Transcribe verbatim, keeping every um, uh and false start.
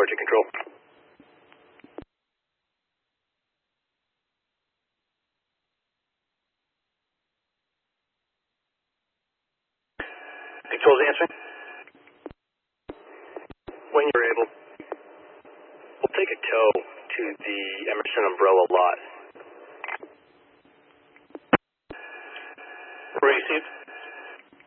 Archer Control. Control's answering. When you're able, we'll take a tow to the Emerson Umbrella lot. Received.